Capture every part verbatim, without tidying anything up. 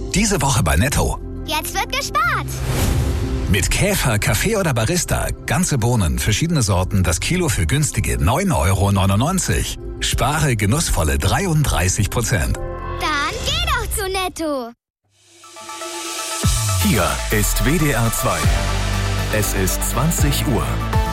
Diese Woche bei Netto. Jetzt wird gespart. Mit Käfer, Kaffee oder Barista. Ganze Bohnen, verschiedene Sorten, das Kilo für günstige neun Euro neunundneunzig. Spare genussvolle dreiunddreißig Prozent. Dann geh doch zu Netto. Hier ist W D R zwei. Es ist zwanzig Uhr.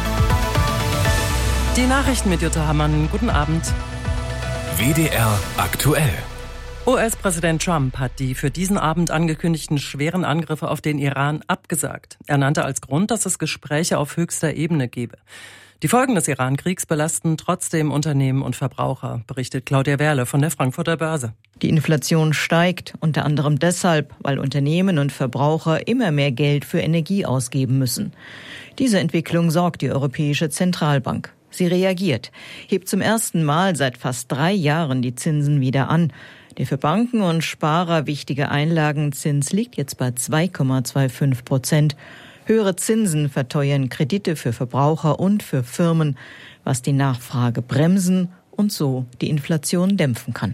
Die Nachrichten mit Jutta Hammann. Guten Abend. W D R aktuell. U S-Präsident Trump hat die für diesen Abend angekündigten schweren Angriffe auf den Iran abgesagt. Er nannte als Grund, dass es Gespräche auf höchster Ebene gebe. Die Folgen des Iran-Kriegs belasten trotzdem Unternehmen und Verbraucher, berichtet Claudia Werle von der Frankfurter Börse. Die Inflation steigt, unter anderem deshalb, weil Unternehmen und Verbraucher immer mehr Geld für Energie ausgeben müssen. Diese Entwicklung sorgt die Europäische Zentralbank. Sie reagiert, hebt zum ersten Mal seit fast drei Jahren die Zinsen wieder an. Der für Banken und Sparer wichtige Einlagenzins liegt jetzt bei zwei Komma fünfundzwanzig Prozent. Höhere Zinsen verteuern Kredite für Verbraucher und für Firmen, was die Nachfrage bremsen und so die Inflation dämpfen kann.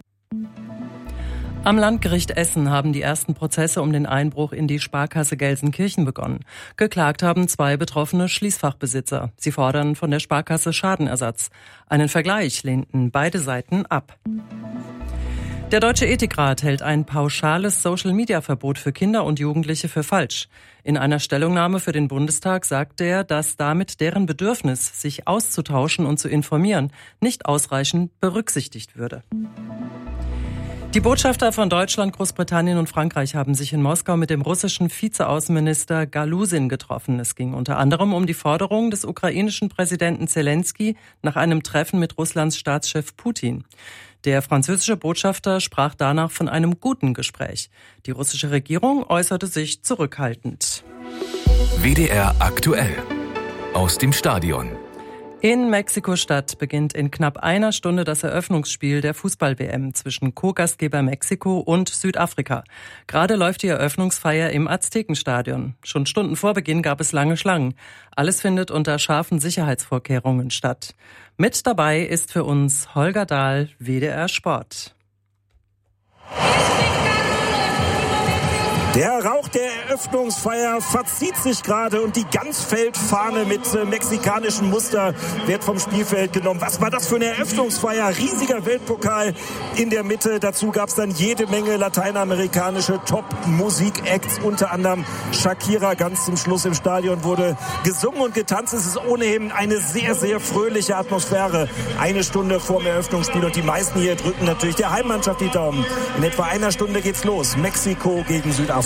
Am Landgericht Essen haben die ersten Prozesse um den Einbruch in die Sparkasse Gelsenkirchen begonnen. Geklagt haben zwei betroffene Schließfachbesitzer. Sie fordern von der Sparkasse Schadenersatz. Einen Vergleich lehnten beide Seiten ab. Der Deutsche Ethikrat hält ein pauschales Social-Media-Verbot für Kinder und Jugendliche für falsch. In einer Stellungnahme für den Bundestag sagt er, dass damit deren Bedürfnis, sich auszutauschen und zu informieren, nicht ausreichend berücksichtigt würde. Die Botschafter von Deutschland, Großbritannien und Frankreich haben sich in Moskau mit dem russischen Vizeaußenminister Galusin getroffen. Es ging unter anderem um die Forderung des ukrainischen Präsidenten Zelensky nach einem Treffen mit Russlands Staatschef Putin. Der französische Botschafter sprach danach von einem guten Gespräch. Die russische Regierung äußerte sich zurückhaltend. W D R aktuell. Aus dem Stadion. In Mexiko-Stadt beginnt in knapp einer Stunde das Eröffnungsspiel der Fußball-W M zwischen Co-Gastgeber Mexiko und Südafrika. Gerade läuft die Eröffnungsfeier im Aztekenstadion. Schon Stunden vor Beginn gab es lange Schlangen. Alles findet unter scharfen Sicherheitsvorkehrungen statt. Mit dabei ist für uns Holger Dahl, W D R Sport. Der Rauch der Eröffnungsfeier verzieht sich gerade und die Ganzfeldfahne mit äh, mexikanischem Muster wird vom Spielfeld genommen. Was war das für eine Eröffnungsfeier? Riesiger Weltpokal in der Mitte. Dazu gab es dann jede Menge lateinamerikanische Top-Musik-Acts, unter anderem Shakira. Ganz zum Schluss im Stadion wurde gesungen und getanzt. Es ist ohnehin eine sehr, sehr fröhliche Atmosphäre. Eine Stunde vor dem Eröffnungsspiel und die meisten hier drücken natürlich der Heimmannschaft die Daumen. In etwa einer Stunde geht's los. Mexiko gegen Südafrika.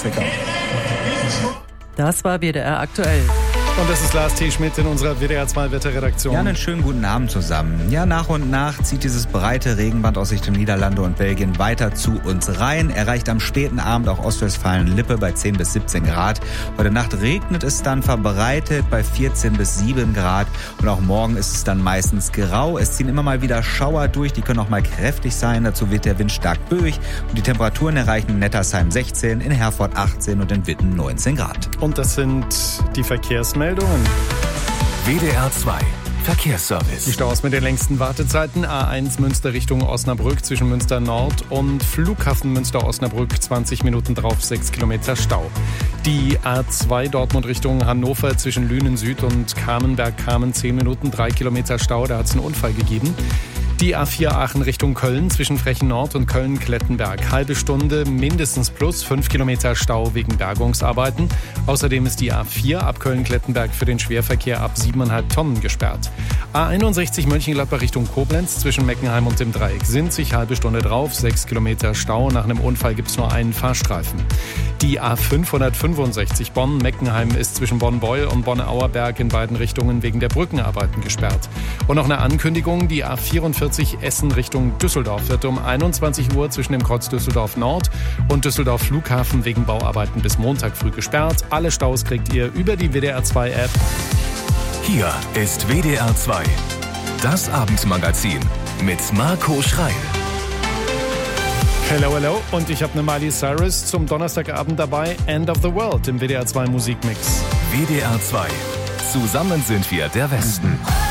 Das war W D R aktuell. Und das ist Lars T. Schmidt in unserer W D R zwei Wetterredaktion. Ja, einen schönen guten Abend zusammen. Ja, nach und nach zieht dieses breite Regenband aus Richtung Niederlande und Belgien weiter zu uns rein. Erreicht am späten Abend auch Ostwestfalen-Lippe bei zehn bis siebzehn Grad. Heute Nacht regnet es dann verbreitet bei vierzehn bis sieben Grad. Und auch morgen ist es dann meistens grau. Es ziehen immer mal wieder Schauer durch, die können auch mal kräftig sein. Dazu wird der Wind stark böig. Und die Temperaturen erreichen in Nettersheim sechzehn, in Herford achtzehn und in Witten neunzehn Grad. Und das sind die Verkehrsmeldungen. W D R zwei Verkehrsservice. Die Staus mit den längsten Wartezeiten. A eins Münster Richtung Osnabrück zwischen Münster Nord und Flughafen Münster-Osnabrück. zwanzig Minuten drauf, sechs Kilometer Stau. Die A zwei Dortmund Richtung Hannover zwischen Lünen Süd und Kamenberg-Kamen. zehn Minuten, drei Kilometer Stau. Da hat es einen Unfall gegeben. Die A vier Aachen Richtung Köln zwischen Frechen Nord und Köln-Klettenberg. Halbe Stunde mindestens plus, fünf Kilometer Stau wegen Bergungsarbeiten. Außerdem ist die A vier ab Köln-Klettenberg für den Schwerverkehr ab siebeneinhalb Tonnen gesperrt. A einundsechzig Mönchengladbach Richtung Koblenz zwischen Meckenheim und dem Dreieck. Sinzig, halbe Stunde drauf, sechs Kilometer Stau. Nach einem Unfall gibt es nur einen Fahrstreifen. Die A fünfhundertfünfundsechzig Bonn-Meckenheim ist zwischen Bonn-Beul und Bonn-Auerberg in beiden Richtungen wegen der Brückenarbeiten gesperrt. Und noch eine Ankündigung, die A vierundvierzig Essen Richtung Düsseldorf wird um einundzwanzig Uhr zwischen dem Kreuz Düsseldorf Nord und Düsseldorf Flughafen wegen Bauarbeiten bis Montag früh gesperrt. Alle Staus kriegt ihr über die W D R zwei App. Hier ist W D R zwei, das Abendmagazin mit Marco Schreil. Hello, hello. Und ich habe eine Miley Cyrus zum Donnerstagabend dabei. End of the World im W D R zwei Musikmix. W D R zwei. Zusammen sind wir der Westen.